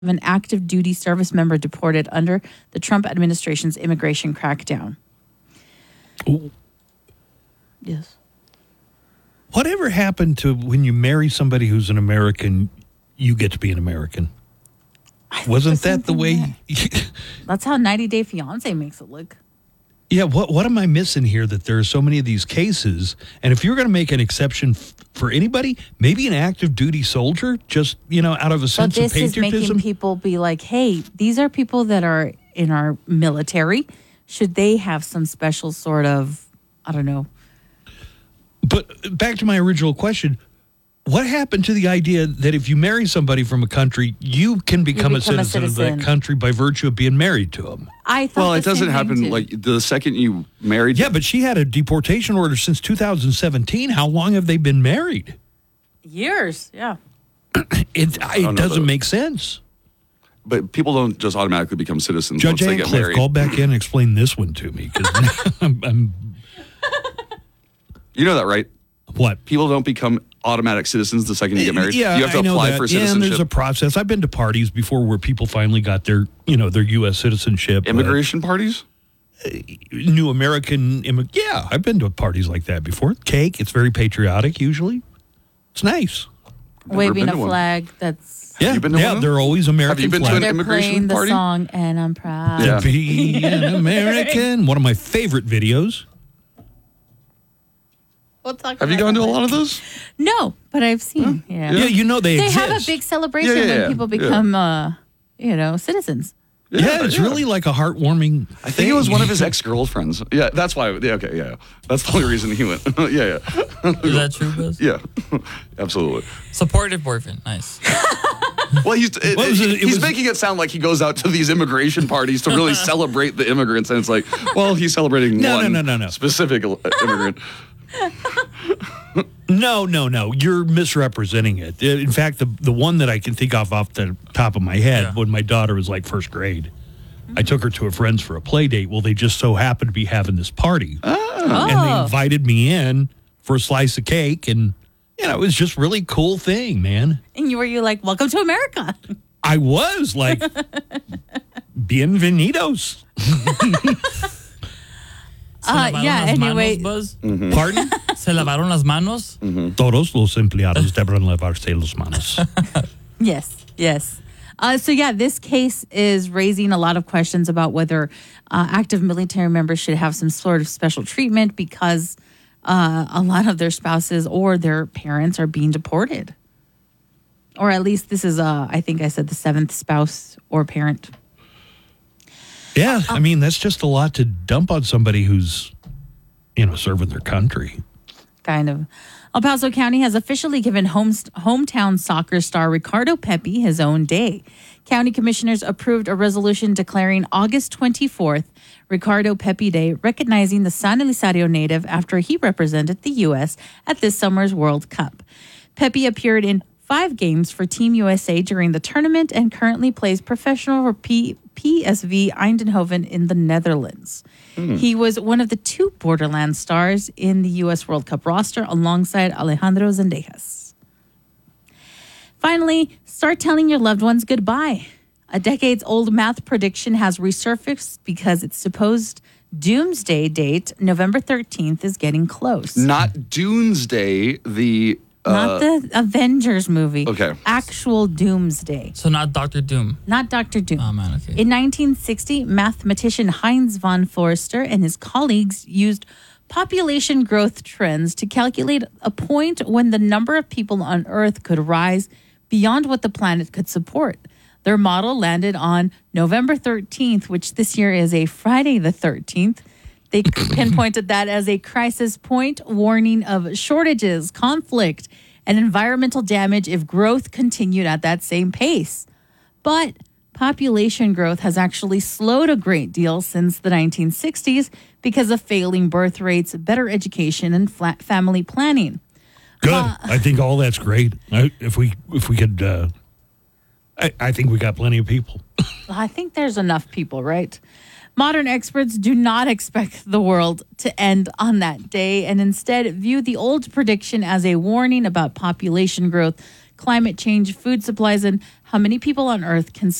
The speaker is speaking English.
an active duty service member deported under the Trump administration's immigration crackdown. Ooh. Yes. Whatever happened to when you marry somebody who's an American, you get to be an American? Wasn't that the way? That's how 90 Day Fiancé makes it look. Yeah, what am I missing here that there are so many of these cases? And if you're going to make an exception for anybody, maybe an active duty soldier, just, out of a sense of patriotism. But this is making people be like, hey, these are people that are in our military. Should they have some special sort of, I don't know. But back to my original question, what happened to the idea that if you marry somebody from a country, you can become a citizen of that country by virtue of being married to them? I thought well, it doesn't happen like the second you married. Yeah, but she had a deportation order since 2017. How long have they been married? Years, yeah. It doesn't make sense. But people don't just automatically become citizens Judge once they get married. Call back in and explain this one to me. I'm You know that, right? What? People don't become automatic citizens the second you get married. Yeah, you have to apply for citizenship. Yeah, and there's a process. I've been to parties before where people finally got their U.S. citizenship. Immigration parties? New American. Yeah, I've been to parties like that before. Cake. It's very patriotic usually. It's nice. Waving a flag that's... Yeah, they're always American. Have you been to an immigration party? party? The song, and I'm proud to be an American. One of my favorite videos. We'll talk Have you gone to a lot of those? No, but I've seen. Huh? Yeah, they exist. They have a big celebration when people become, citizens. Yeah, it's really like a heartwarming thing. I think it was one of his ex-girlfriends. Yeah, that's why. Yeah, okay, yeah. That's the only reason he went. yeah. Is that true, Buzz? Yeah, absolutely. Supportive boyfriend. Nice. Well, he's making it sound like he goes out to these immigration parties to really celebrate the immigrants, and it's like, well, he's celebrating one specific immigrant. No. You're misrepresenting it. In fact, the one that I can think of off the top of my head, when my daughter was like first grade, I took her to a friend's for a play date. Well, they just so happened to be having this party. And they invited me in for a slice of cake. And, it was just really cool thing, man. And were you like, welcome to America? I was like, bienvenidos. Anyway. Mm-hmm. Pardon? ¿Se lavaron las manos? Mm-hmm. Todos los empleados deberán lavarse las manos. Yes. This case is raising a lot of questions about whether active military members should have some sort of special treatment because a lot of their spouses or their parents are being deported. Or at least this is, I think I said the seventh spouse or parent. Yeah, I mean, that's just a lot to dump on somebody who's, serving their country. Kind of. El Paso County has officially given hometown soccer star Ricardo Pepi his own day. County commissioners approved a resolution declaring August 24th Ricardo Pepi Day, recognizing the San Elizario native after he represented the U.S. at this summer's World Cup. Pepi appeared in 5 games for Team USA during the tournament and currently plays professional for PSV Eindhoven in the Netherlands. He was one of the 2 Borderlands stars in the U.S. World Cup roster alongside Alejandro Zendejas. Finally, start telling your loved ones goodbye. A decades-old math prediction has resurfaced because its supposed doomsday date, November 13th, is getting close. Not Doomsday, not the Avengers movie. Okay. Actual doomsday. So not Dr. Doom. Not Dr. Doom. Oh, man, okay. In 1960, mathematician Heinz von Forster and his colleagues used population growth trends to calculate a point when the number of people on Earth could rise beyond what the planet could support. Their model landed on November 13th, which this year is a Friday the 13th. They pinpointed that as a crisis point, warning of shortages, conflict, and environmental damage if growth continued at that same pace. But population growth has actually slowed a great deal since the 1960s because of failing birth rates, better education, and family planning. Good. I think all that's great. If we could, I think we got plenty of people. I think there's enough people, right? Modern experts do not expect the world to end on that day and instead view the old prediction as a warning about population growth, climate change, food supplies, and how many people on Earth can